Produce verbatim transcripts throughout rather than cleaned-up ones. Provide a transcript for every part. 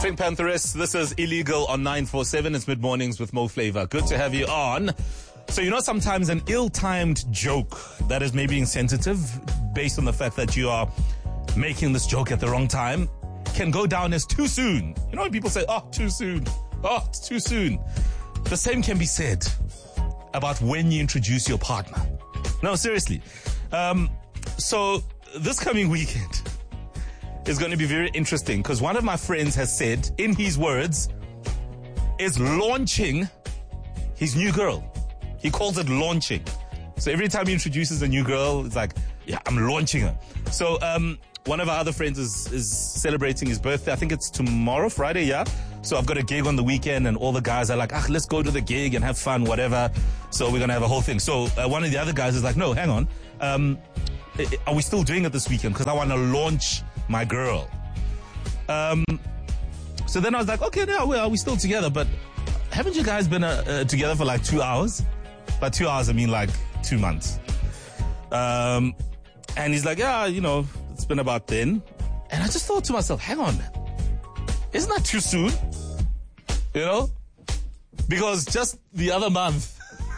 Pink Pantheress, this is Illegal on nine four seven. It's mid-mornings with Mo Flavor. Good to have you on. So, you know, sometimes an ill-timed joke that is maybe insensitive based on the fact that you are making this joke at the wrong time can go down as too soon. You know when people say, oh, too soon. Oh, it's too soon. The same can be said about when you introduce your partner. No, seriously. Um, so this coming weekend is going to be very interesting because one of my friends has said, in his words, is launching his new girl. He calls it launching. So every time he introduces a new girl, it's like, yeah, I'm launching her. So um, one of our other friends is, is celebrating his birthday. I think it's tomorrow, Friday, yeah? So I've got a gig on the weekend and all the guys are like, ah, let's go to the gig and have fun, whatever. So we're going to have a whole thing. So uh, one of the other guys is like, no, hang on. Um, are we still doing it this weekend? Because I want to launch my girl. Um, so then I was like, okay, now well, are we still together? But haven't you guys been uh, uh, together for like two hours? By two hours, I mean like two months. Um, and he's like, yeah, you know, it's been about then. And I just thought to myself, hang on, isn't that too soon? You know? Because just the other month,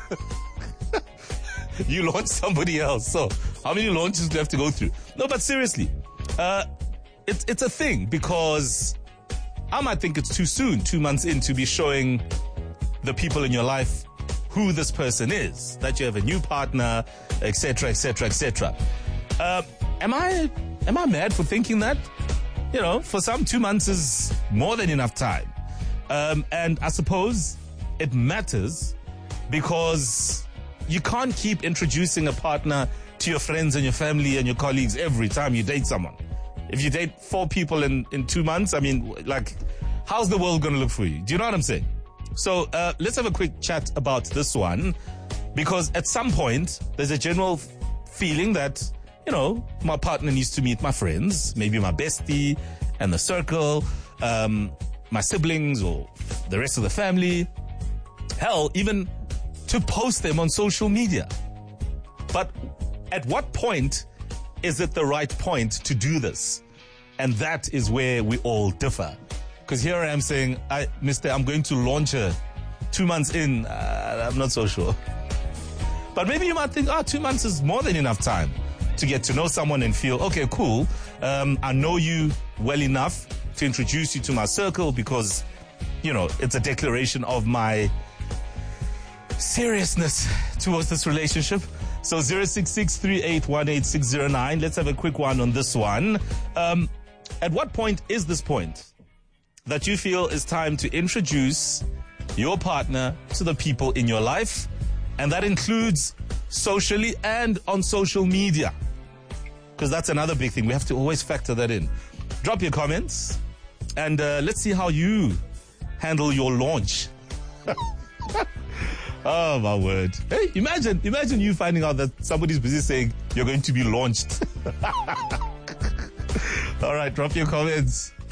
you launched somebody else. So how many launches do you have to go through? No, but seriously, uh, it's, it's a thing because I might think it's too soon, two months in, to be showing the people in your life who this person is, that you have a new partner, et cetera, et cetera, et cetera. Uh, am I, am I mad for thinking that? You know, for some, two months is more than enough time. Um, and I suppose it matters because you can't keep introducing a partner to your friends and your family and your colleagues every time you date someone. If you date four people in, in two months, I mean, like, how's the world going to look for you? Do you know what I'm saying? So uh, let's have a quick chat about this one, because at some point there's a general f- feeling that, you know, my partner needs to meet my friends, maybe my bestie and the circle, um, my siblings or the rest of the family. Hell, even to post them on social media. But at what point is it the right point to do this? And that is where we all differ. Because here I am saying, I, mister, I'm going to launch her two months in. Uh, I'm not so sure. But maybe you might think, oh, two months is more than enough time to get to know someone and feel, okay, cool. Um, I know you well enough to introduce you to my circle because, you know, it's a declaration of my seriousness towards this relationship. So zero six six three eight one eight six zero nine. Let's have a quick one on this one. Um, at what point is this point that you feel it's time to introduce your partner to the people in your life? And that includes socially and on social media. Because that's another big thing. We have to always factor that in. Drop your comments and uh, let's see how you handle your launch. Oh, my word. Hey, imagine, imagine you finding out that somebody's busy saying you're going to be launched. All right, drop your comments.